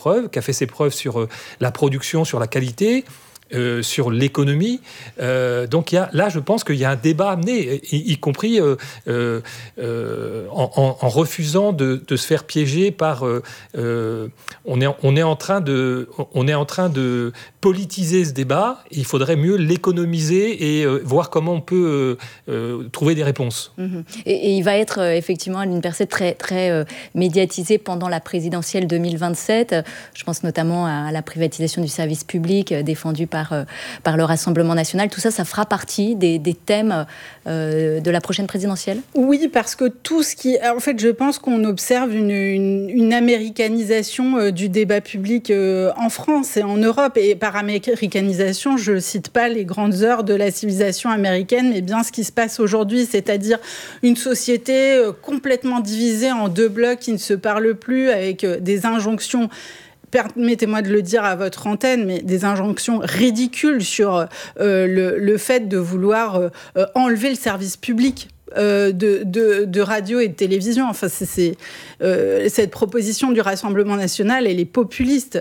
preuves, qui a fait ses preuves sur la production, sur la qualité, sur l'économie. Donc là, je pense qu'il y a un débat amené, y compris en refusant de se faire piéger par... on est en train de politiser ce débat. Il faudrait mieux l'économiser et voir comment on peut trouver des réponses. Et il va être effectivement une personne très, très médiatisée pendant la présidentielle 2027. Je pense notamment à la privatisation du service public défendue par le Rassemblement national. Tout ça, ça fera partie des thèmes de la prochaine présidentielle ? Oui, parce que tout ce qui... En fait, je pense qu'on observe une américanisation du débat public en France et en Europe. Et par américanisation, je ne cite pas les grandes heures de la civilisation américaine, mais bien ce qui se passe aujourd'hui, c'est-à-dire une société complètement divisée en deux blocs qui ne se parlent plus, avec des injonctions, permettez-moi de le dire à votre antenne, mais des injonctions ridicules sur le fait de vouloir enlever le service public de radio et de télévision. Enfin, cette proposition du Rassemblement national, elle est populiste.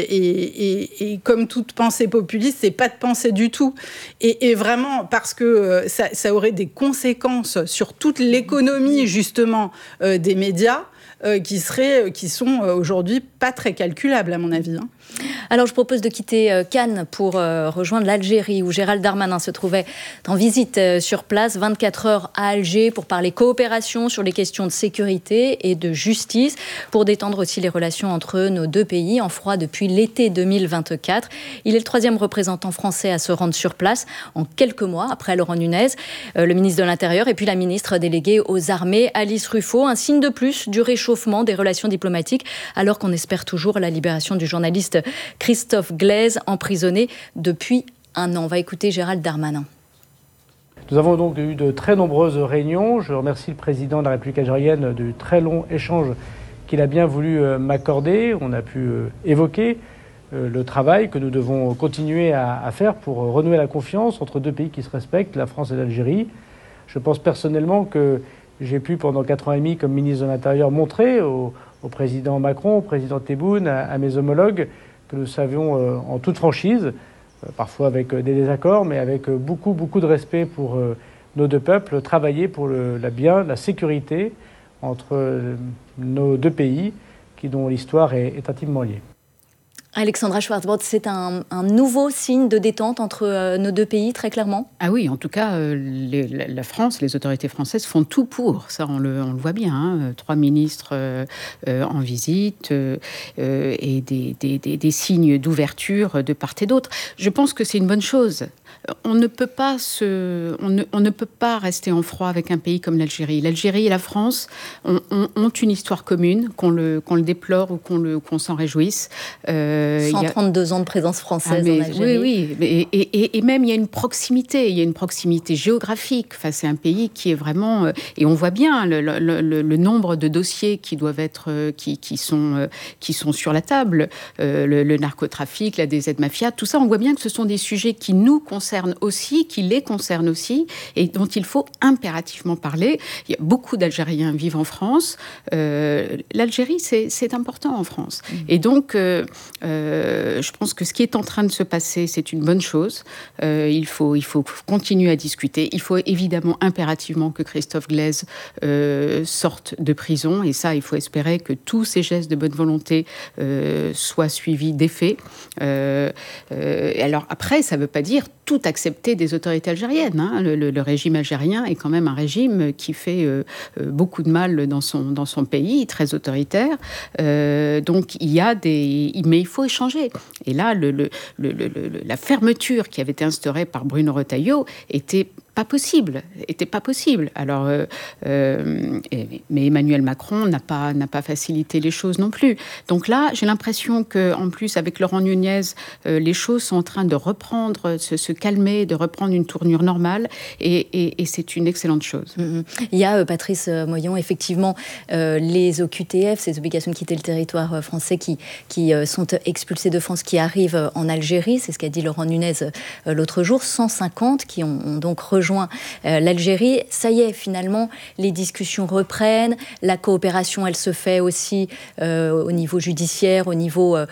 Et comme toute pensée populiste, c'est pas de pensée du tout. Et vraiment, parce que ça aurait des conséquences sur toute l'économie, justement, des médias, qui sont aujourd'hui pas très calculables, à mon avis. Alors, je propose de quitter Cannes pour rejoindre l'Algérie, où Gérald Darmanin se trouvait en visite sur place, 24 heures à Alger, pour parler coopération sur les questions de sécurité et de justice, pour détendre aussi les relations entre nos deux pays, en froid depuis l'été 2024. Il est le 3e représentant français à se rendre sur place, en quelques mois, après Laurent Nunez, le ministre de l'Intérieur, et puis la ministre déléguée aux armées, Alice Ruffo. Un signe de plus du réchauffement des relations diplomatiques, alors qu'on espère toujours la libération du journaliste Christophe Glaise, emprisonné depuis 1 an. On va écouter Gérald Darmanin. Nous avons donc eu de très nombreuses réunions. Je remercie le président de la République algérienne du très long échange qu'il a bien voulu m'accorder. On a pu évoquer le travail que nous devons continuer à faire pour renouer la confiance entre deux pays qui se respectent, la France et l'Algérie. Je pense personnellement que j'ai pu, pendant 4 ans et demi, comme ministre de l'Intérieur, montrer au président Macron, au président Tebboune, à mes homologues, que nous savions en toute franchise, parfois avec des désaccords, mais avec beaucoup de respect pour nos deux peuples, travailler pour la sécurité entre nos deux pays, dont l'histoire est intimement liée. Alexandra Schwarzbrod, c'est un nouveau signe de détente entre nos deux pays, très clairement ? Ah oui, en tout cas, la France, les autorités françaises font tout pour. Ça, on le voit bien. Hein. 3 ministres en visite et des signes d'ouverture de part et d'autre. Je pense que c'est une bonne chose. On ne peut pas rester en froid avec un pays comme l'Algérie. L'Algérie et la France ont une histoire commune, qu'on le déplore ou qu'on s'en réjouisse. 132 ans de présence française en Algérie. Oui. Et même, il y a une proximité. Il y a une proximité géographique. Enfin, c'est un pays qui est vraiment... et on voit bien le nombre de dossiers qui doivent être... qui sont sur la table. Le narcotrafic, la DZ Mafia, tout ça, on voit bien que ce sont des sujets qui nous concernent aussi, qui les concernent aussi, et dont il faut impérativement parler. Il y a beaucoup d'Algériens vivent en France. L'Algérie, c'est important en France. Et donc, je pense que ce qui est en train de se passer, c'est une bonne chose. Il faut continuer à discuter. Il faut évidemment impérativement que Christophe Glaise sorte de prison. Et ça, il faut espérer que tous ces gestes de bonne volonté soient suivis d'effets. Alors après, ça ne veut pas dire tout accepter des autorités algériennes. Hein. Le régime algérien est quand même un régime qui fait beaucoup de mal dans son pays, très autoritaire. Donc il y a mais il faut échanger. Et là, la fermeture qui avait été instaurée par Bruno Retailleau était pas possible. Alors, mais Emmanuel Macron n'a pas facilité les choses non plus. Donc là, j'ai l'impression qu'en plus, avec Laurent Nunez, les choses sont en train de reprendre, se calmer, de reprendre une tournure normale, et c'est une excellente chose. Il y a, Patrice Moyon, effectivement, les OQTF, ces obligations de quitter le territoire français qui sont expulsés de France, qui arrivent en Algérie, c'est ce qu'a dit Laurent Nunez l'autre jour, 150 qui ont donc rejoint l'Algérie. Ça y est, finalement, les discussions reprennent. La coopération, elle se fait aussi au niveau judiciaire, au niveau